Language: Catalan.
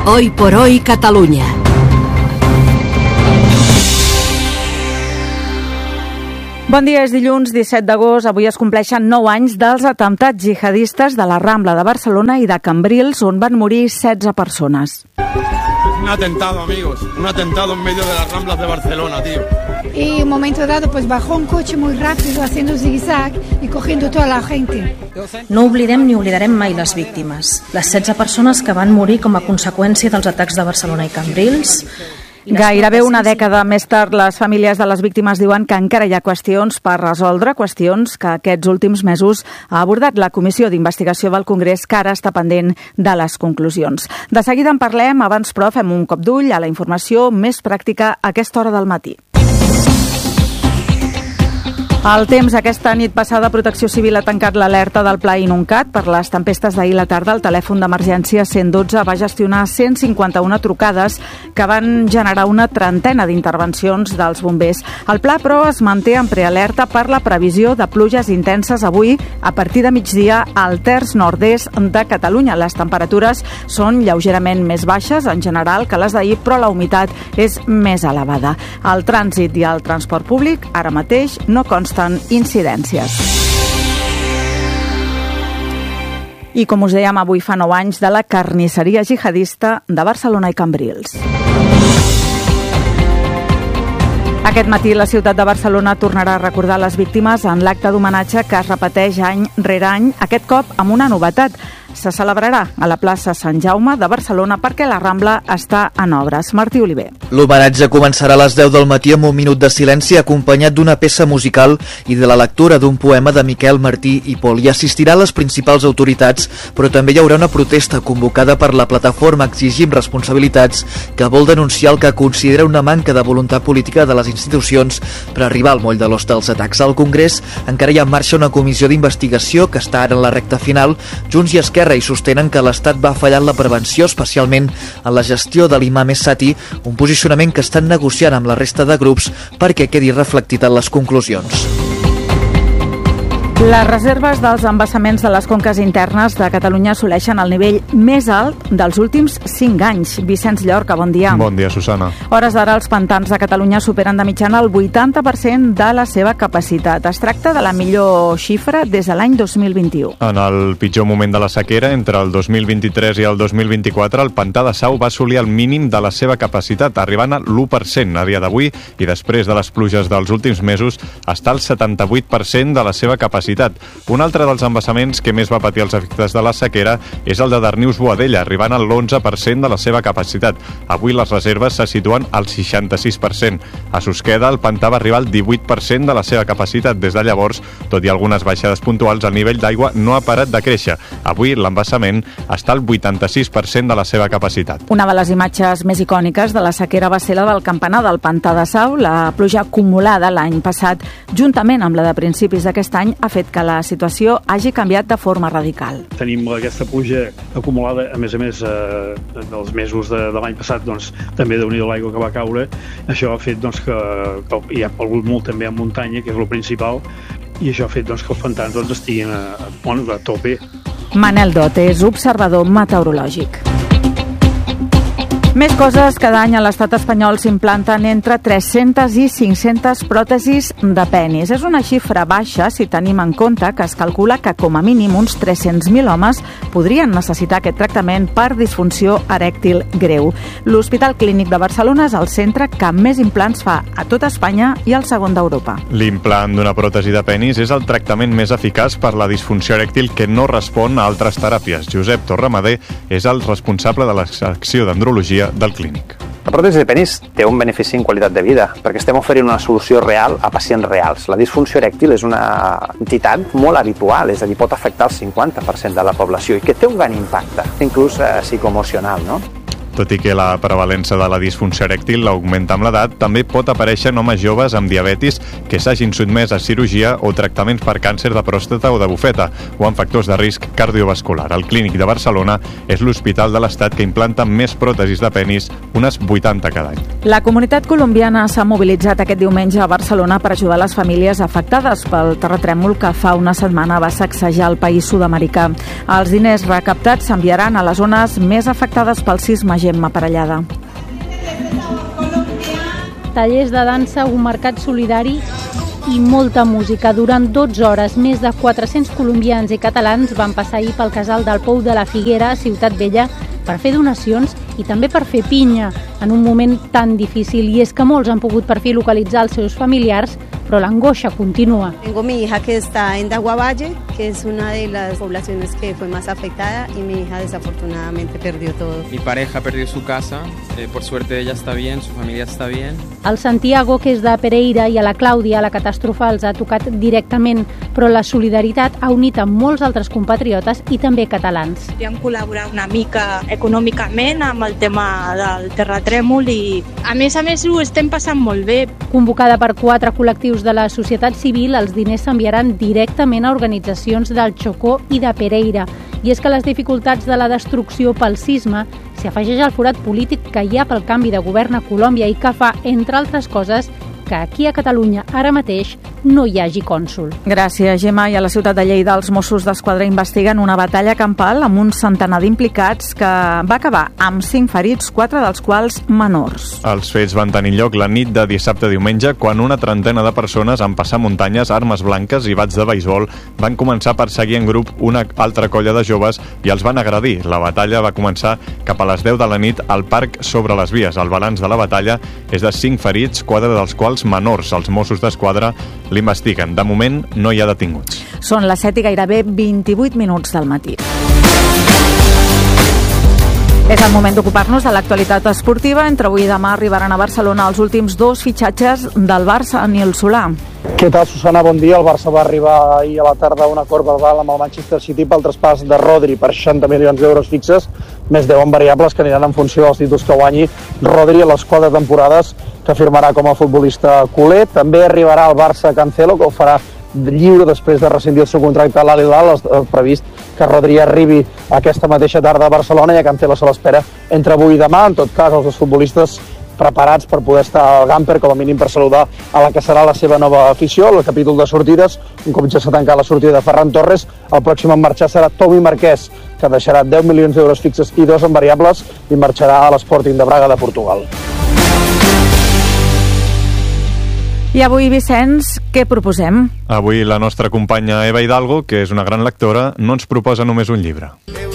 Hoy por hoy Catalunya. Bon dia, és dilluns 17 d'agost. Avui es compleixen 9 anys dels atemptats jihadistes de la Rambla de Barcelona i de Cambrils, on van morir 16 persones. Un atentado, amigos. Un atentado en medio de las Ramblas de Barcelona, tío. Y un momento dado pues bajó un coche muy rápido haciendo zigzag y cogiendo toda la gente. No oblidem ni oblidarem mai les víctimes. Les 16 persones que van morir com a conseqüència dels atacs de Barcelona i Cambrils. Gairebé una dècada més tard, les famílies de les víctimes diuen que encara hi ha qüestions per resoldre, qüestions que aquests últims mesos ha abordat la Comissió d'Investigació del Congrés, que ara està pendent de les conclusions. De seguida en parlem, abans però fem un cop d'ull a la informació més pràctica a aquesta hora del matí. El temps aquesta nit passada, Protecció Civil ha tancat l'alerta del Pla Inuncat per les tempestes d'ahir la tarda. El telèfon d'emergència 112 va gestionar 151 trucades que van generar una trentena d'intervencions dels bombers. El pla, però, es manté en prealerta per la previsió de pluges intenses avui a partir de migdia al terç nord-est de Catalunya. Les temperatures són lleugerament més baixes en general que les d'ahir, però la humitat és més elevada. El trànsit i el transport públic ara mateix no consten incidències. I com us dèiem, avui fa 9 anys de la carnisseria jihadista de Barcelona i Cambrils. Aquest matí la ciutat de Barcelona tornarà a recordar les víctimes en l'acte d'homenatge que es repeteix any rere any, aquest cop amb una novetat. Se celebrarà a la plaça Sant Jaume de Barcelona perquè la Rambla està en obres. Martí Oliver. L'homenatge començarà a les 10 del matí amb un minut de silenci acompanyat d'una peça musical i de la lectura d'un poema de Miquel Martí i Pol. Hi assistirà les principals autoritats, però també hi haurà una protesta convocada per la plataforma Exigim Responsabilitats, que vol denunciar el que considera una manca de voluntat política de les institucions per arribar al moll de l'os dels atacs. Al Congrés encara hi ha en marxa una comissió d'investigació que està ara en la recta final. Junts i Esquerra i sostenen que l'Estat va fallar en la prevenció, especialment en la gestió de l'imam Essati, un posicionament que estan negociant amb la resta de grups perquè quedi reflectit en les conclusions. Les reserves dels embassaments de les conques internes de Catalunya assoleixen el nivell més alt dels últims 5 anys. Vicenç Llorca, bon dia. Bon dia, Susana. Hores d'ara, els pantans de Catalunya superen de mitjana el 80% de la seva capacitat. Es tracta de la millor xifra des de l'any 2021. En el pitjor moment de la sequera, entre el 2023 i el 2024, el pantà de Sau va assolir el mínim de la seva capacitat, arribant a l'1% a dia d'avui, i després de les pluges dels últims mesos està al 78% de la seva capacitat. Un altre dels embassaments que més va patir els efectes de la sequera és el de Darnius-Boadella, arribant al 11% de la seva capacitat. Avui les reserves se situen al 66%. A Susqueda, el pantà va arribar al 18% de la seva capacitat. Des de llavors, tot i algunes baixades puntuals, el nivell d'aigua no ha parat de créixer. Avui l'embassament està al 86% de la seva capacitat. Una de les imatges més icòniques de la sequera va ser la del campanar del pantà de Sau. La pluja acumulada l'any passat, juntament amb la de principis d'aquest any, ha fet que la situació hagi canviat de forma radical. Tenim aquesta pluja acumulada, a més, dels mesos de l'any passat, doncs, també déu-n'hi-do l'aigua que va caure. Això ha fet doncs, que hi ha plogut molt també a muntanya, que és el principal, i això ha fet doncs, que els pantans doncs, estiguin a tope. Manel Dot és observador meteorològic. Més coses, cada any a l'estat espanyol s'implanten entre 300 i 500 pròtesis de penis. És una xifra baixa si tenim en compte que es calcula que com a mínim uns 300.000 homes podrien necessitar aquest tractament per disfunció erèctil greu. L'Hospital Clínic de Barcelona és el centre que més implants fa a tot Espanya i el segon d'Europa. L'implant d'una pròtesi de penis és el tractament més eficaç per la disfunció erèctil que no respon a altres teràpies. Josep Torramadé és el responsable de la secció d'andrologia del clínic. La pròtesi de penis té un benefici en qualitat de vida, perquè estem oferint una solució real a pacients reals. La disfunció erèctil és una entitat molt habitual, és a dir, pot afectar el 50% de la població i que té un gran impacte, inclús psicoemocional, no? Tot i que la prevalença de la disfunció erèctil augmenta amb l'edat, també pot aparèixer en homes joves amb diabetis que s'hagin sotmès a cirurgia o tractaments per càncer de pròstata o de bufeta o amb factors de risc cardiovascular. El Clínic de Barcelona és l'hospital de l'Estat que implanta més pròtesis de penis, unes 80 cada any. La comunitat colombiana s'ha mobilitzat aquest diumenge a Barcelona per ajudar les famílies afectades pel terratrèmol que fa una setmana va sacsejar el país sud-americà. Els diners recaptats s'enviaran a les zones més afectades pel sisme Gemma Parellada. Tallers de dansa, un mercat solidari i molta música. Durant 12 hores, més de 400 colombians i catalans van passar ahir pel casal del Pou de la Figuera, a Ciutat Vella, per fer donacions i també per fer pinya en un moment tan difícil. I és que molts han pogut per fi localitzar els seus familiars, però l'angoixa continua. Tengo mi hija que está en Daguavalle, que es una de las poblaciones que fue más afectada, y mi hija desafortunadamente perdió todo. Mi pareja perdió su casa, por suerte ella está bien, su familia está bien. El Santiago, que és de Pereira, i a la Clàudia la catàstrofe els ha tocat directament, però la solidaritat ha unit a molts altres compatriotes i també catalans. Podríem col·laborar una mica econòmicament amb el tema del terratrèmol i a més ho estem passant molt bé. Convocada per 4 col·lectius de la societat civil, els diners s'enviaran directament a organitzacions del Chocó i de Pereira. I és que les dificultats de la destrucció pel sisme s'hi afegeix al forat polític que hi ha pel canvi de govern a Colòmbia i que fa, entre altres coses, que aquí a Catalunya ara mateix no hi hagi cònsol. Gràcies, Gemma. I a la ciutat de Lleida els Mossos d'Esquadra investiguen una batalla campal amb un centenar d'implicats que va acabar amb 5 ferits, 4 dels quals menors. Els fets van tenir lloc la nit de dissabte a diumenge, quan una trentena de persones amb passar muntanyes, armes blanques i bats de beisbol van començar a perseguir en grup una altra colla de joves i els van agredir. La batalla va començar cap a les 10 de la nit al parc sobre les vies. El balanç de la batalla és de 5 ferits, 4 dels quals menors. Els Mossos d'Esquadra l'investiguen. De moment no hi ha detinguts. Són les 7 i gairebé 28 minuts del matí. És el moment d'ocupar-nos de l'actualitat esportiva. Entre avui i demà arribaran a Barcelona els últims 2 fitxatges del Barça, Nil Solà. Què tal, Susana? Bon dia. El Barça va arribar ahir a la tarda a un acord verbal amb el Manchester City pel traspàs de Rodri per 60 milions d'euros fixes, més 10 en variables que aniran en funció dels títols que guanyi Rodri a les 4 temporades que firmarà com a futbolista culer. També arribarà al Barça Cancelo, que ho farà lliure després de rescindir el seu contracte a l'Al-Hilal. És previst que Rodri arribi aquesta mateixa tarda a Barcelona i a Cancelo se l'espera entre avui i demà. En tot cas, els dos futbolistes preparats per poder estar al Gamper, com a mínim per saludar a la que serà la seva nova afició. El capítol de sortides, un cop ja s'ha tancat la sortida de Ferran Torres, el pròxim en marxar serà Tomi Marquès, que deixarà 10 milions d'euros fixes i 2 en variables i marxarà a l'Sporting de Braga de Portugal. I avui, Vicenç, què proposem? Avui la nostra companya Eva Hidalgo, que és una gran lectora, no ens proposa només un llibre.